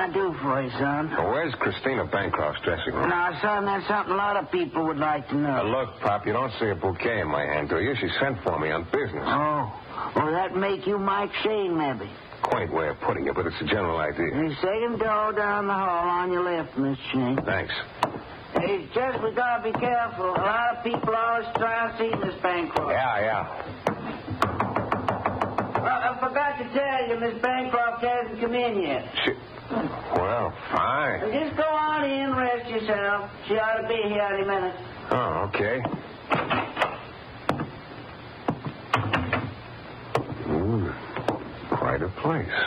I do for you, son? Well, where's Christina Bancroft's dressing room? Now, son, that's something a lot of people would like to know. Look, Pop, you don't see a bouquet in my hand, do you? She sent for me on business. Oh. Well, that make you Mike Shane, maybe. Quaint way of putting it, but it's a general idea. The second door down the hall on your left, Mr. Shane. Thanks. Hey, just we gotta be careful. A lot of people always try to see Miss Bancroft. Yeah. I forgot to tell you, Miss Bancroft hasn't come in yet. Well, fine. Well, just go on in, rest yourself. She ought to be here any minute. Oh, okay. Ooh, quite a place.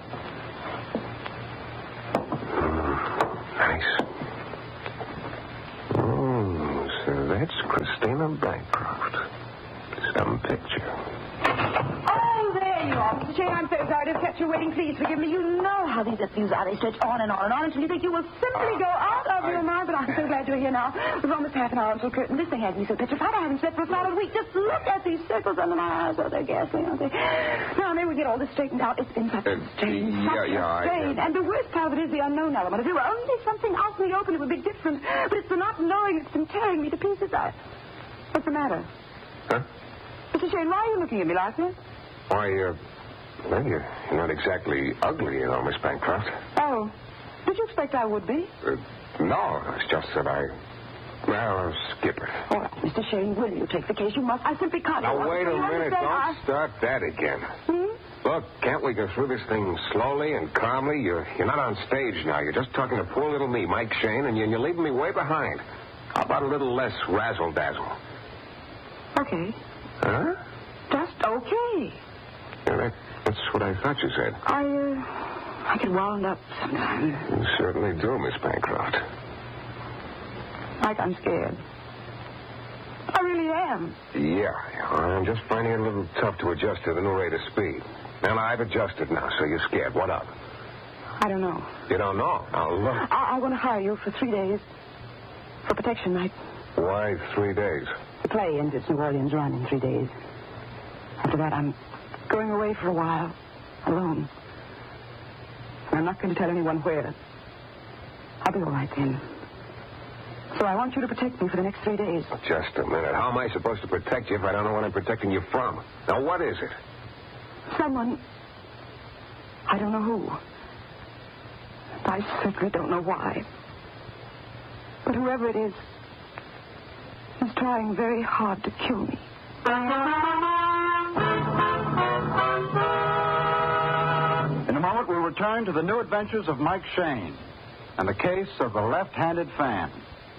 Nice. Oh, so that's Christina Bancroft. Some picture. Oh, there you are, Mr. Shane. I'm so sorry to have kept you waiting. Please forgive me. You know how these disputes are. They stretch on and on and on until you think you will simply go out of your mind. But I'm so glad you're here now. We've almost half an hour until curtain. This thing has me so petrified. I haven't slept for a solid week. Just look at these circles under my eyes. Oh, they're ghastly, aren't they? Now, may we get all this straightened out. It's been such a strain. And the worst part of it is the unknown element. If there were only something out in the open, it would be different. But it's the not knowing that's been tearing me to pieces. What's the matter? Huh? Mr. Shane, why are you looking at me like this? Why, well, you're not exactly ugly, you know, Miss Bancroft. Oh. Did you expect I would be? No, it's just that well, skip it. All right, Mr. Shane, will you take the case? You must. I simply can't. Now, wait a minute. Don't start that again. Look, can't we go through this thing slowly and calmly? You're not on stage now. You're just talking to poor little me, Mike Shane, and you're leaving me way behind. How about a little less razzle-dazzle? Okay. Huh? Just okay. Yeah, that's what I thought you said. I get wound up sometimes. You certainly do, Miss Bancroft. Like I'm scared. I really am. Yeah. I'm just finding it a little tough to adjust to the new rate of speed. And I've adjusted now, so you're scared. What up? I don't know. You don't know? Now, look. I want to hire you for 3 days. For protection night. Why 3 days? The play ends its New Orleans run in 3 days. After that, I'm going away for a while. Alone. And I'm not going to tell anyone where. I'll be all right then. So I want you to protect me for the next 3 days. Just a minute. How am I supposed to protect you if I don't know what I'm protecting you from? Now, what is it? Someone. I don't know who. I certainly don't know why. But whoever it is trying very hard to kill me. In a moment, we'll return to the new adventures of Mike Shane and the case of the left-handed fan.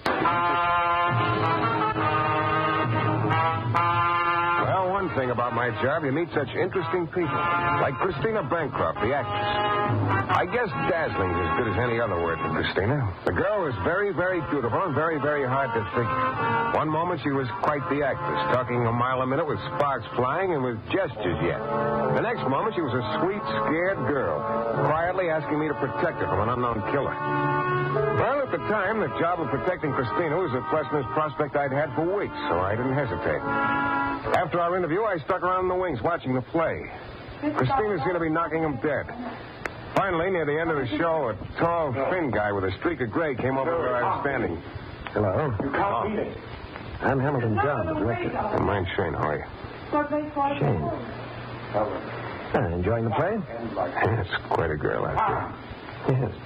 Well, one thing about my job, you meet such interesting people. Like Christina Bancroft, the actress. I guess dazzling is as good as any other word for Christina. The girl was very, very beautiful and very, very hard to figure. One moment she was quite the actress, talking a mile a minute with sparks flying and with gestures yet. The next moment she was a sweet, scared girl, quietly asking me to protect her from an unknown killer. Well, at the time, the job of protecting Christina was the pleasantest prospect I'd had for weeks, so I didn't hesitate. After our interview, I stuck around in the wings watching the play. Christina's going to be knocking him dead. Finally, near the end of the show, a tall, thin guy with a streak of gray came over where I was standing. Hello. You can't beat it. I'm Hamilton John, the director. I'm Shane. How are you? Shane. Enjoying the play? Yes, quite a girl out there. Yes.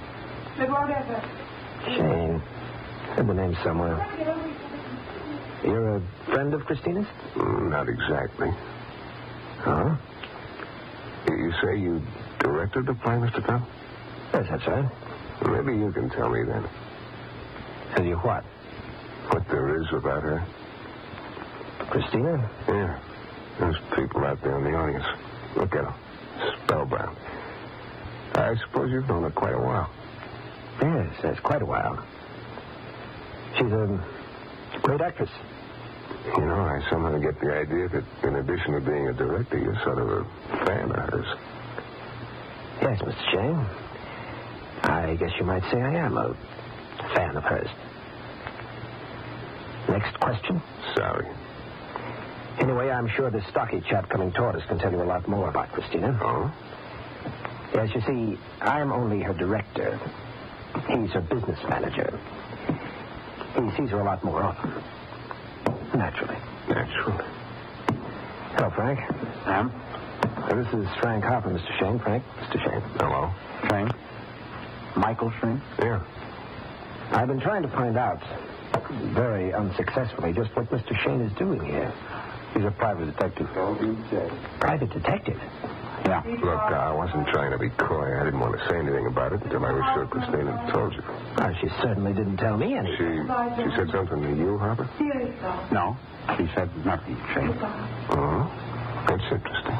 Shane. Heard the name somewhere. You're a friend of Christina's? Not exactly. Huh? You say you directed the play, Mr. Tom? Yes, that's right. Maybe you can tell me then. Tell you what? What there is about her. Christina? Yeah. There's people out there in the audience. Look at them. Spellbound. I suppose you've known her quite a while. Yes, that's quite a while. She's a great actress. You know, I somehow get the idea that in addition to being a director, you're sort of a fan of hers. Yes, Mr. Shane. I guess you might say I am a fan of hers. Next question? Sorry. Anyway, I'm sure this stocky chap coming toward us can tell you a lot more about Christina. Oh? Yes, you see, I'm only her director. He's her business manager. He sees her a lot more often. Naturally. Naturally. Hello, Frank. Sam? This is Frank Harper, Mr. Shane. Frank, Mr. Shane. Hello. Shane? Michael Shane? Yeah. I've been trying to find out, very unsuccessfully, just what Mr. Shane is doing here. He's a private detective. Private detective? Yeah. Look, I wasn't trying to be coy. I didn't want to say anything about it until I was sure Christina had told you. She certainly didn't tell me anything. She said something to you, Harper? No. She said nothing, Shane. Oh, that's interesting.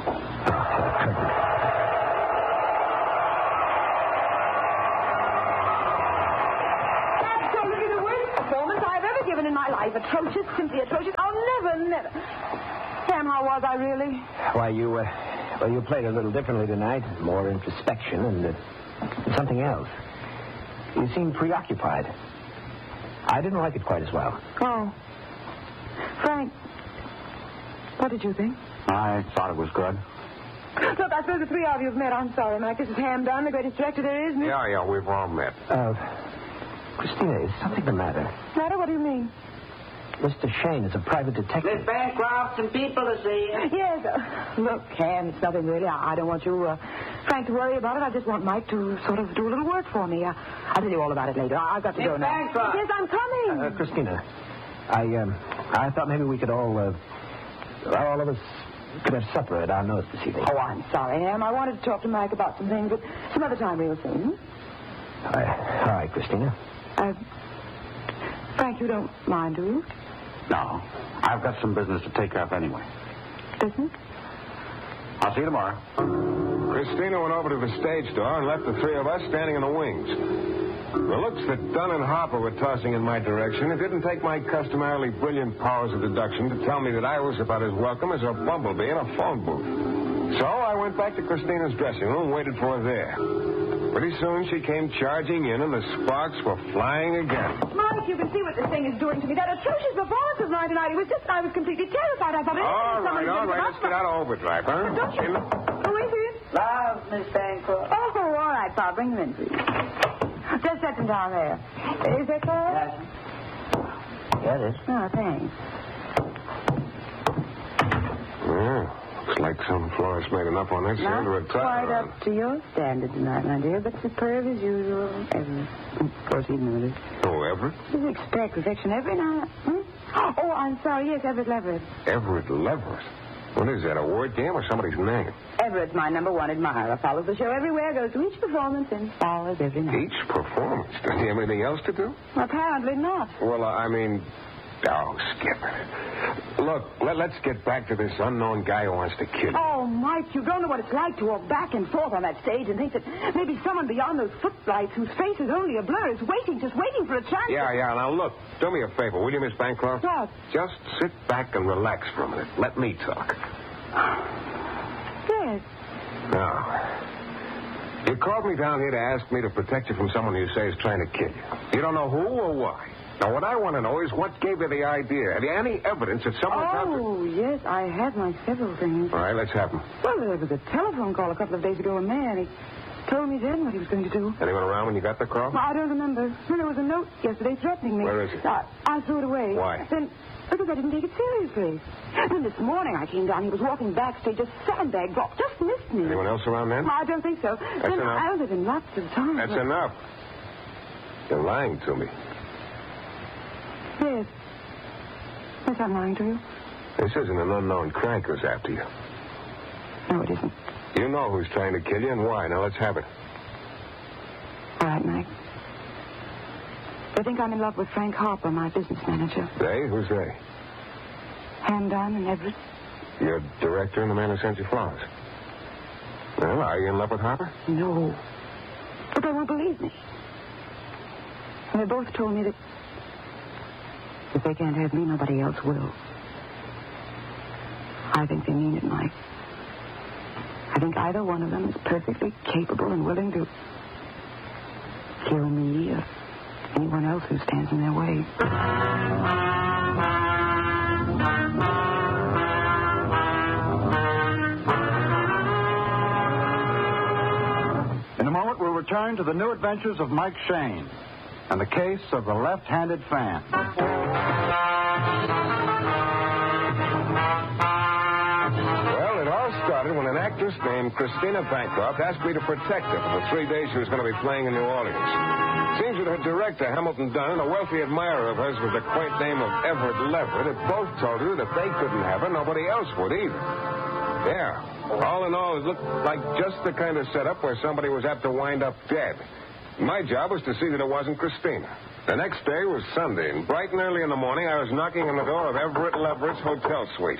Absolutely the worst performance I've ever given in my life. Atrocious, simply atrocious. I'll never. Sam, how was I really? Why, you played a little differently tonight. More introspection and something else. You seemed preoccupied. I didn't like it quite as well. Oh. Frank, what did you think? I thought it was good. Look, I suppose the three of you have met. I'm sorry, Mike. This is Ham Dunn, the greatest director there is, Yeah, we've all met. Christina, is something the matter? Matter? What do you mean? Mr. Shane is a private detective. Miss Bancroft, some people to see you. Yes. Look, Ham, it's nothing really. I don't want you, Frank, to worry about it. I just want Mike to sort of do a little work for me. I'll tell you all about it later. I've got to go Miss now. Bancroft. Yes, I'm coming. Christina, I thought maybe we could all of us could have supper at our nose this evening. Oh, I'm sorry, Ham. I wanted to talk to Mike about some things, but some other time real soon. All right, Christina. Frank, you don't mind, do you? No. I've got some business to take care of anyway. Business? I'll see you tomorrow. Christina went over to the stage door and left the three of us standing in the wings. The looks that Dunn and Harper were tossing in my direction, it didn't take my customarily brilliant powers of deduction to tell me that I was about as welcome as a bumblebee in a phone booth. So I went back to Christina's dressing room and waited for her there. Pretty soon she came charging in and the sparks were flying again. Mike, you can see what this thing is doing to me. That atrocious performance of mine tonight. I was completely terrified. I thought... All right, let's get out of overdrive, huh? Don't you... Oh, wait, please. Love, Miss Bancroft. Oh, all right, Bob. Bring them in, please. Just set them down there. Is that all? Yes. Yes, it is. Oh, thanks. Yeah, looks like some florist made enough on that cylinder Not of tire. quite up to your standard tonight, my dear, but superb as usual. Everett. Of course, he knew it. Oh, Everett? You expect perfection every night. Oh, I'm sorry. Yes, Everett Leverett. Everett Leverett? What is that, a word game or somebody's name? Everett's my number one admirer. Follows the show everywhere, goes to each performance, and follows every night. Each performance? Does he have anything else to do? Apparently not. Well, oh, skip it. Look, let's get back to this unknown guy who wants to kill you. Oh, Mike, you don't know what it's like to walk back and forth on that stage and think that maybe someone beyond those footlights whose face is only a blur is waiting, just waiting for a chance. Yeah. Now, look, do me a favor, will you, Miss Bancroft? What? Just sit back and relax for a minute. Let me talk. Yes. Now, you called me down here to ask me to protect you from someone you say is trying to kill you. You don't know who or why. Now, what I want to know is what gave you the idea. Have you any evidence that someone's out there? Oh, yes, I have my several things. All right, let's have them. Well, there was a telephone call a couple of days ago, a man. He told me then what he was going to do. Anyone around when you got the call? Well, I don't remember. Well, there was a note yesterday threatening me. Where is it? I threw it away. Why? Then, because I didn't take it seriously. Then this morning I came down. He was walking backstage. A sandbag dropped. Just missed me. Anyone else around then? Well, I don't think so. That's then enough. I was in lots of time. That's enough. You're lying to me. Yes. Yes, I'm lying to you. This isn't an unknown crank who's after you. No, it isn't. You know who's trying to kill you and why. Now, let's have it. All right, Mike. They think I'm in love with Frank Harper, my business manager. They? Who's they? Ham Dunn and Everett. Your director and the man who sent you flowers. Well, are you in love with Harper? No. But they won't believe me. And they both told me that if they can't have me, nobody else will. I think they mean it, Mike. I think either one of them is perfectly capable and willing to kill me or anyone else who stands in their way. moment, we'll return to the new adventures of Mike Shane and the case of the left-handed fan. Well, it all started when an actress named Christina Bancroft asked me to protect her for the 3 days she was going to be playing in New Orleans. Seems that her director, Hamilton Dunn, and a wealthy admirer of hers with the quaint name of Everett Leverett had both told her that if they couldn't have her, nobody else would either. Yeah. All in all, it looked like just the kind of setup where somebody was apt to wind up dead. My job was to see that it wasn't Christina. The next day was Sunday, and bright and early in the morning, I was knocking on the door of Everett Leverett's hotel suite.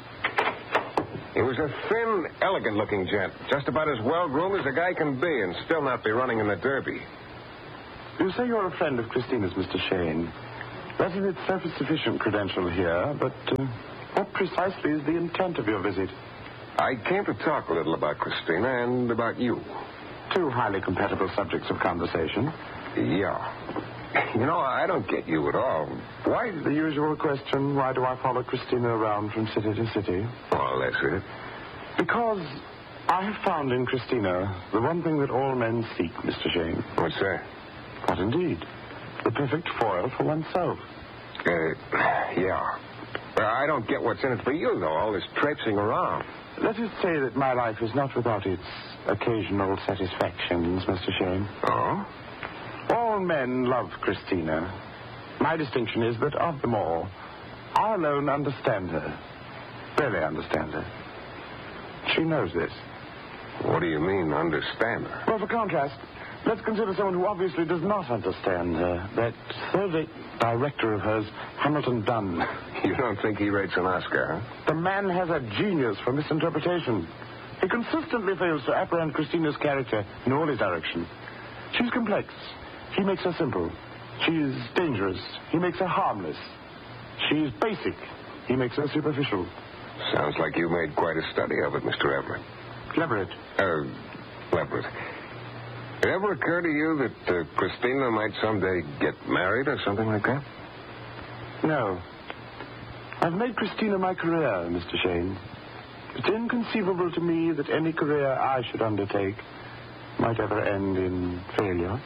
He was a thin, elegant-looking gent, just about as well-groomed as a guy can be, and still not be running in the Derby. You say you're a friend of Christina's, Mr. Shane. That in itself is sufficient credential here, but what precisely is the intent of your visit? I came to talk a little about Christina and about you. Two highly compatible subjects of conversation. Yeah. You know, I don't get you at all. Why? The usual question, why do I follow Christina around from city to city? Oh, that's it. Because I have found in Christina the one thing that all men seek, Mr. Shane. What's that? What indeed? The perfect foil for oneself. Yeah. Well, I don't get what's in it for you, though, all this traipsing around. Let us say that my life is not without its occasional satisfactions, Mr. Shane. Oh? All men love Christina. My distinction is that of them all, I alone understand her. Really understand her. She knows this. What do you mean, understand her? Well, for contrast, let's consider someone who obviously does not understand her. That third-rate director of hers, Hamilton Dunn. You don't think he rates an Oscar, huh? The man has a genius for misinterpretation. He consistently fails to apprehend Christina's character in all his direction. She's complex. He makes her simple. She's dangerous. He makes her harmless. She's basic. He makes her superficial. Sounds like you made quite a study of it, Mr. Everett. Leverett. Leverett. Did it ever occur to you that Christina might someday get married or something like that? No. I've made Christina my career, Mr. Shane. It's inconceivable to me that any career I should undertake might ever end in failure.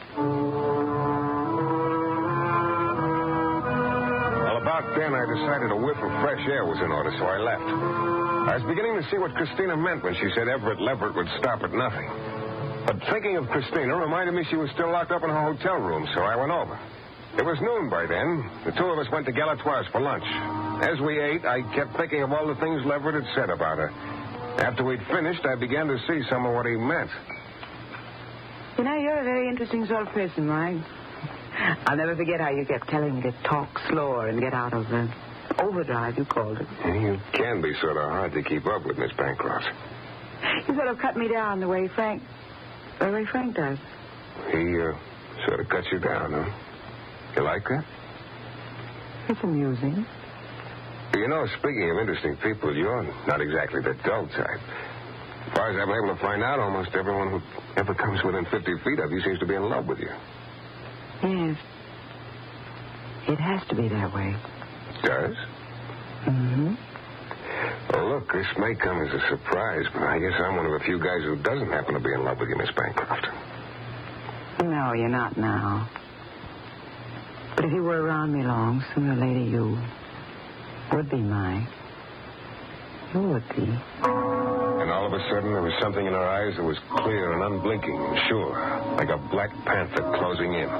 Well, about then, I decided a whiff of fresh air was in order, so I left. I was beginning to see what Christina meant when she said Everett Leverett would stop at nothing. But thinking of Christina reminded me she was still locked up in her hotel room, so I went over. It was noon by then. The two of us went to Galatoire's for lunch. As we ate, I kept thinking of all the things Leverett had said about her. After we'd finished, I began to see some of what he meant. You know, you're a very interesting sort of person, Mike. I'll never forget how you kept telling me to talk slower and get out of the overdrive, you called it. You can be sort of hard to keep up with, Miss Bancroft. You sort of cut me down the way Frank does. He sort of cuts you down, huh? You like that? It's amusing. You know, speaking of interesting people, you're not exactly the dull type. As far as I'm able to find out, almost everyone who ever comes within 50 feet of you seems to be in love with you. Yes. It has to be that way. Does? Mm-hmm. Well, look, this may come as a surprise, but I guess I'm one of the few guys who doesn't happen to be in love with you, Miss Bancroft. No, you're not now. But if you were around me long, sooner or later you would be mine. You would be. And all of a sudden, there was something in her eyes that was clear and unblinking and sure, like a black panther closing in.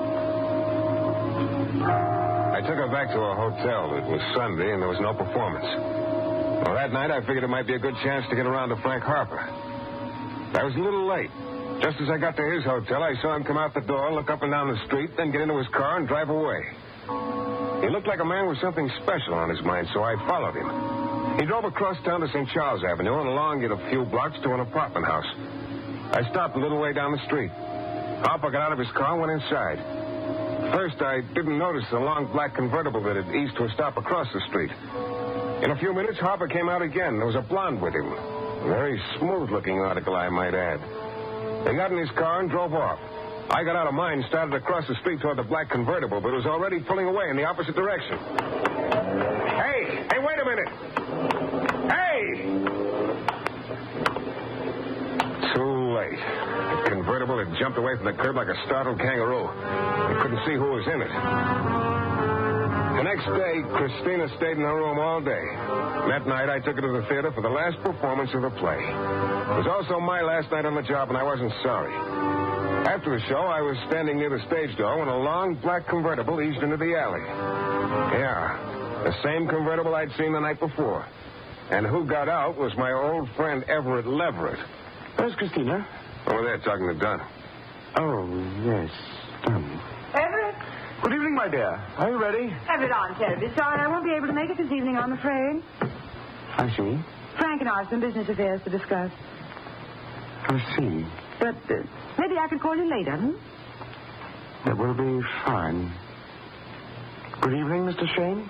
I took her back to her hotel. It was Sunday, and there was no performance. Well, that night, I figured it might be a good chance to get around to Frank Harper. I was a little late. Just as I got to his hotel, I saw him come out the door, look up and down the street, then get into his car and drive away. He looked like a man with something special on his mind, so I followed him. He drove across town to St. Charles Avenue and along it a few blocks to an apartment house. I stopped a little way down the street. Harper got out of his car and went inside. First, I didn't notice the long black convertible that had eased to a stop across the street. In a few minutes, Harper came out again. There was a blonde with him. A very smooth-looking article, I might add. They got in his car and drove off. I got out of mine and started across the street toward the black convertible, but it was already pulling away in the opposite direction. Hey, wait a minute. Hey! Too late. convertible had jumped away from the curb like a startled kangaroo. I couldn't see who was in it. The next day, Christina stayed in her room all day. That night, I took her to the theater for the last performance of the play. It was also my last night on the job, and I wasn't sorry. After the show, I was standing near the stage door when a long black convertible eased into the alley. Yeah, the same convertible I'd seen the night before. And who got out was my old friend Everett Leverett. Where's Christina? Over there talking to Dunn. Oh, yes. Everett? Good evening, my dear. Are you ready? Everett, I'm terribly sorry. I won't be able to make it this evening, I'm afraid. I see. Frank and I have some business affairs to discuss. I see. But maybe I could call you later, That will be fine. Good evening, Mr. Shane.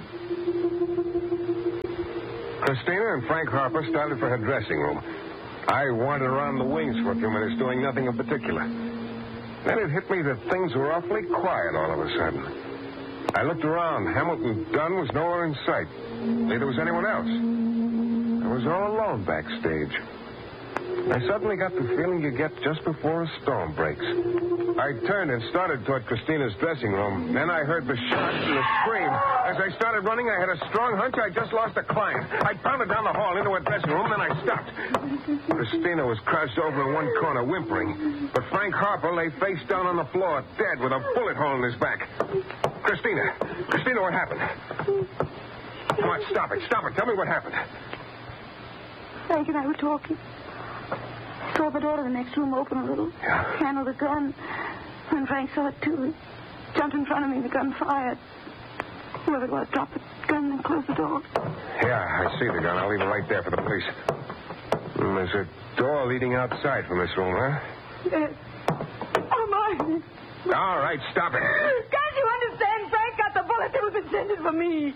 Christina and Frank Harper started for her dressing room. I wandered around the wings for a few minutes doing nothing in particular. Then it hit me that things were awfully quiet all of a sudden. I looked around. Hamilton Dunn was nowhere in sight. Neither was anyone else. I was all alone backstage. I suddenly got the feeling you get just before a storm breaks. I turned and started toward Christina's dressing room. Then I heard the shots and the scream. As I started running, I had a strong hunch I just lost a client. I pounded down the hall into her dressing room, then I stopped. Christina was crouched over in one corner, whimpering. But Frank Harper lay face down on the floor, dead, with a bullet hole in his back. Christina, what happened? Come on, stop it. Tell me what happened. Frank and I were talking. Saw the door to the next room open a little. Yeah. Handled the gun. When Frank saw it, too, he jumped in front of me. The gun fired. Whoever it was dropped the gun and closed the door. Yeah, I see the gun. I'll leave it right there for the police. There's a door leading outside from this room, huh? Yes. Oh, my. All right, stop it. Can't you understand? Frank got the bullet that was intended for me.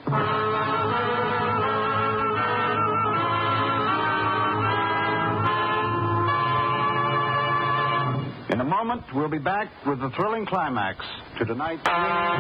In a moment, we'll be back with the thrilling climax to tonight's